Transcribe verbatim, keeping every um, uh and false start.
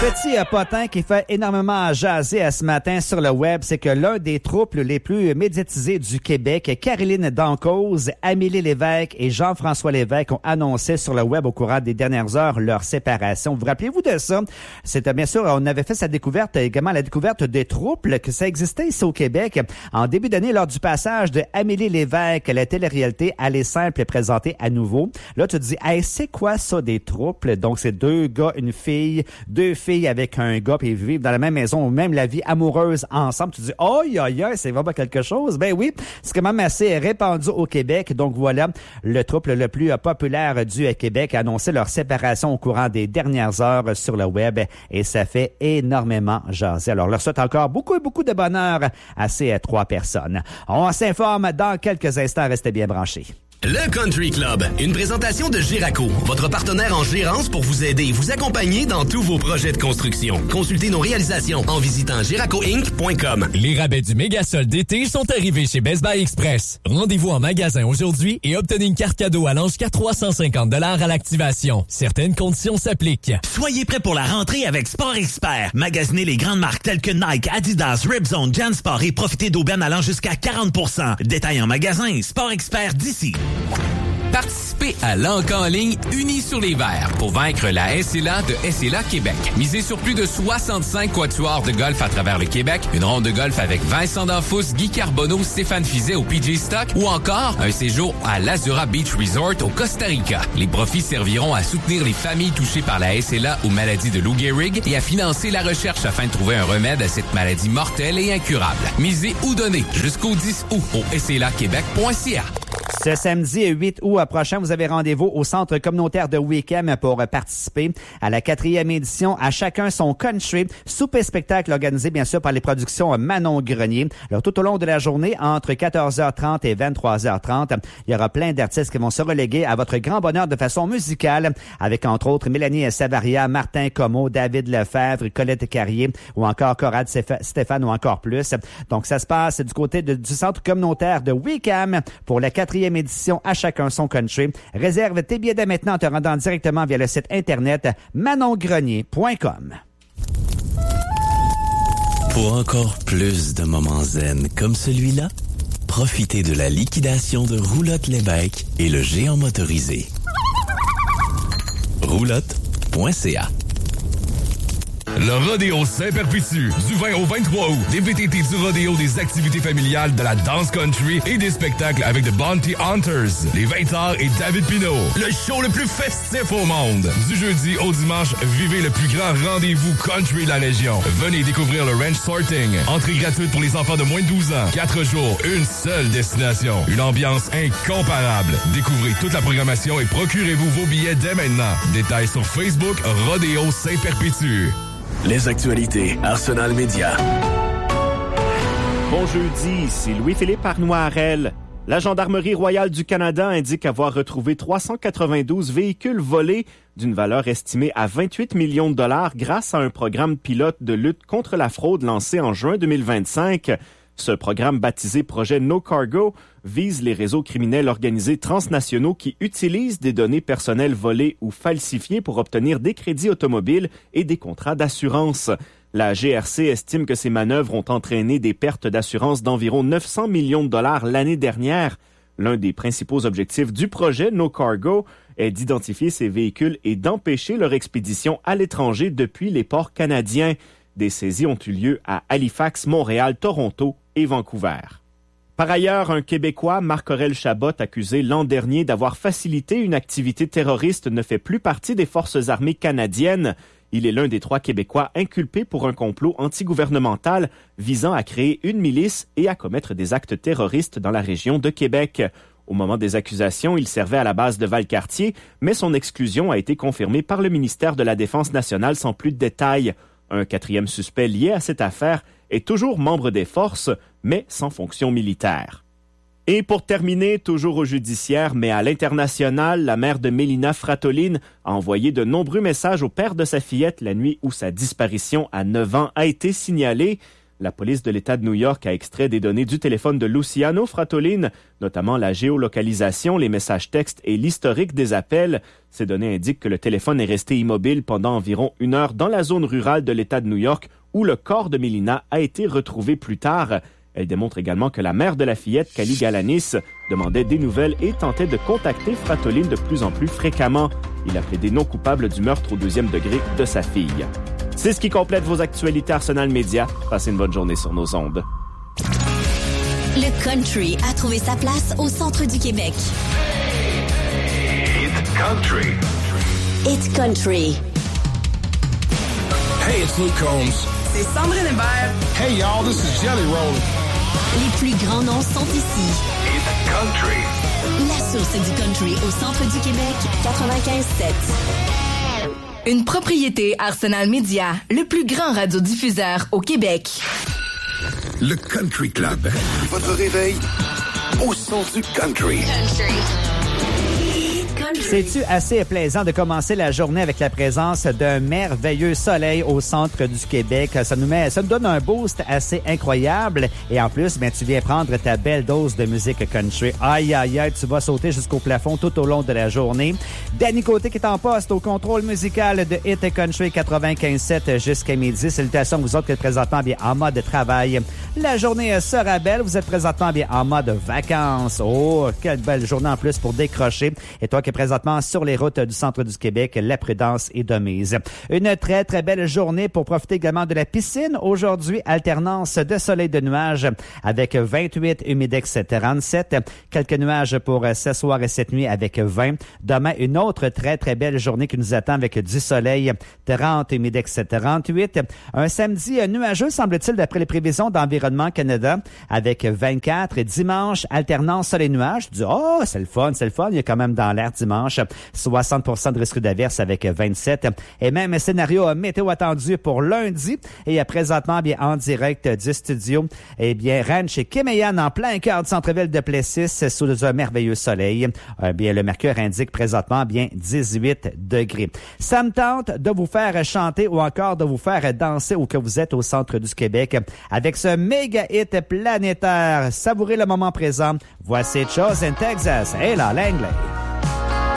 Petit euh, potin qui fait énormément jaser à ce matin sur le web, c'est que l'un des troupes les plus médiatisés du Québec, Caroline Dancause, Amélie Lévesque et Jean-François Lévesque ont annoncé sur le web au courant des dernières heures leur séparation. Vous rappelez-vous de ça? C'était bien sûr, on avait fait sa découverte, également la découverte des troupes, que ça existait ici au Québec. En début d'année, lors du passage de Amélie Lévesque, la télé-réalité Aller simple est présentée à nouveau. Là, tu te dis, hey, c'est quoi ça des troupes? Donc, c'est deux gars, une fille, deux filles avec un gars, puis ils vivent dans la même maison, ou même la vie amoureuse ensemble. Tu te dis, oh, aïe, aïe, c'est vraiment quelque chose. Ben oui, c'est quand même assez répandu au Québec. Donc voilà, le troupe le plus populaire du Québec a annoncé leur séparation au courant des dernières heures sur le web et ça fait énormément jaser. Alors, leur souhaite encore beaucoup, beaucoup de bonheur à ces trois personnes. On s'informe dans quelques instants. Restez bien branchés. Le Country Club, une présentation de Giraco, votre partenaire en gérance pour vous aider et vous accompagner dans tous vos projets de construction. Consultez nos réalisations en visitant giraco inc point com. Les rabais du méga-solde d'été sont arrivés chez Best Buy Express. Rendez-vous en magasin aujourd'hui et obtenez une carte cadeau allant jusqu'à trois cent cinquante dollars à l'activation. Certaines conditions s'appliquent. Soyez prêts pour la rentrée avec Sport Expert. Magasinez les grandes marques telles que Nike, Adidas, Ripzone, Jansport et profitez d'aubaines allant jusqu'à quarante pour cent. Détail en magasin, Sport Expert d'ici. Participez à l'Anc en ligne Unis sur les verts pour vaincre la S L A de S L A Québec. Misez sur plus de soixante-cinq quatuors de golf à travers le Québec, une ronde de golf avec Vincent Danfous, Guy Carbonneau, Stéphane Fizet au P G Stock ou encore un séjour à l'Azura Beach Resort au Costa Rica. Les profits serviront à soutenir les familles touchées par la S L A ou maladie de Lou Gehrig et à financer la recherche afin de trouver un remède à cette maladie mortelle et incurable. Misez ou donnez jusqu'au dix août au s l a québec point c a. Ce samedi huit août prochain, vous avez rendez-vous au Centre communautaire de Wickham pour participer à la quatrième édition À chacun son country, souper spectacle organisé bien sûr par les productions Manon Grenier. Alors tout au long de la journée, entre quatorze heures trente et vingt-trois heures trente, il y aura plein d'artistes qui vont se reléguer à votre grand bonheur de façon musicale, avec entre autres Mélanie Savaria, Martin Comeau, David Lefebvre, Colette Carrier ou encore Corrad Stéphane ou encore plus. Donc ça se passe du côté de, du Centre communautaire de Wickham pour la quatrième édition À chacun son country. Réserve tes billets dès maintenant en te rendant directement via le site internet manon grenier point com. Pour encore plus de moments zen comme celui-là, profitez de la liquidation de Roulotte Lévesque et le géant motorisé. roulotte point c a. Le Rodéo Saint-Perpétue, du vingt au vingt-trois août. Des V T T du rodéo, des activités familiales, de la danse country et des spectacles avec The Bounty Hunters, les Vintards et David Pinault. Le show le plus festif au monde. Du jeudi au dimanche, vivez le plus grand rendez-vous country de la région. Venez découvrir le Ranch Sorting. Entrée gratuite pour les enfants de moins de douze ans. Quatre jours, une seule destination. Une ambiance incomparable. Découvrez toute la programmation et procurez-vous vos billets dès maintenant. Détails sur Facebook, Rodéo Saint-Perpétue. Les actualités Arsenal Média. Bon jeudi, ici Louis-Philippe Arnoirel. La Gendarmerie royale du Canada indique avoir retrouvé trois cent quatre-vingt-douze véhicules volés d'une valeur estimée à vingt-huit millions de dollars grâce à un programme pilote de lutte contre la fraude lancé en juin deux mille vingt-cinq. Ce programme baptisé Projet No Cargo vise les réseaux criminels organisés transnationaux qui utilisent des données personnelles volées ou falsifiées pour obtenir des crédits automobiles et des contrats d'assurance. La G R C estime que ces manœuvres ont entraîné des pertes d'assurance d'environ neuf cents millions de dollars l'année dernière. L'un des principaux objectifs du projet No Cargo est d'identifier ces véhicules et d'empêcher leur expédition à l'étranger depuis les ports canadiens. Des saisies ont eu lieu à Halifax, Montréal, Toronto et Vancouver. Par ailleurs, un Québécois, Marc-Aurèle Chabot, accusé l'an dernier d'avoir facilité une activité terroriste, ne fait plus partie des forces armées canadiennes. Il est l'un des trois Québécois inculpés pour un complot antigouvernemental visant à créer une milice et à commettre des actes terroristes dans la région de Québec. Au moment des accusations, il servait à la base de Valcartier, mais son exclusion a été confirmée par le ministère de la Défense nationale sans plus de détails. Un quatrième suspect lié à cette affaire est toujours membre des forces, mais sans fonction militaire. Et pour terminer, toujours au judiciaire, mais à l'international, la mère de Mélina Fratolin a envoyé de nombreux messages au père de sa fillette la nuit où sa disparition à neuf ans a été signalée. La police de l'État de New York a extrait des données du téléphone de Luciano Fratolin, notamment la géolocalisation, les messages textes et l'historique des appels. Ces données indiquent que le téléphone est resté immobile pendant environ une heure dans la zone rurale de l'État de New York, où le corps de Melina a été retrouvé plus tard. Elle démontre également que la mère de la fillette, Kali Galanis, demandait des nouvelles et tentait de contacter Fratolin de plus en plus fréquemment. Il a plaidé non coupable du meurtre au deuxième degré de sa fille. C'est ce qui complète vos actualités Arsenal Média. Passez une bonne journée sur nos ondes. Le country a trouvé sa place au centre du Québec. It's country. It's country. Hey, it's Luke Combs. C'est Sandrine Hébert. Hey, y'all, this is Jelly Roll. Les plus grands noms sont ici. It's country. La source du country au centre du Québec, quatre-vingt-quinze sept. Une propriété Arsenal Média, le plus grand radiodiffuseur au Québec. Le Country Club. Votre réveil au son du country. Country. C'est-tu assez plaisant de commencer la journée avec la présence d'un merveilleux soleil au centre du Québec? Ça nous met, ça nous donne un boost assez incroyable. Et en plus, ben, tu viens prendre ta belle dose de musique country. Aïe, aïe, aïe, tu vas sauter jusqu'au plafond tout au long de la journée. Danny Côté qui est en poste au contrôle musical de Hit Country quatre-vingt-quinze sept jusqu'à midi. Salutations à vous autres qui êtes présentement bien en mode travail. La journée sera belle. Vous êtes présentement bien en mode vacances. Oh, quelle belle journée en plus pour décrocher. Et toi qui es présentement sur les routes du centre du Québec, la prudence est de mise. Une très, très belle journée pour profiter également de la piscine. Aujourd'hui, alternance de soleil de nuages avec vingt-huit, humidex trente-sept. Quelques nuages pour ce soir et cette nuit avec vingt. Demain, une autre très, très belle journée qui nous attend avec du soleil, trente, humidex trente-huit. Un samedi nuageux, semble-t-il, d'après les prévisions d'Environnement Canada, avec vingt-quatre. Dimanche, alternance soleil-nuages. Tu dis, oh, c'est le fun, c'est le fun. Il y a quand même dans l'air dimanche soixante pour cent de risque d'averse avec vingt-sept. Et même scénario météo attendu pour lundi. Et présentement, bien en direct du studio, eh bien, Ranch et Kemeyan en plein cœur du centre-ville de Plessis sous un merveilleux soleil. Eh bien, le mercure indique présentement bien dix-huit degrés. Ça me tente de vous faire chanter ou encore de vous faire danser où que vous êtes au centre du Québec avec ce méga hit planétaire. Savourez le moment présent. Voici Chose in Texas. Et là, l'anglais.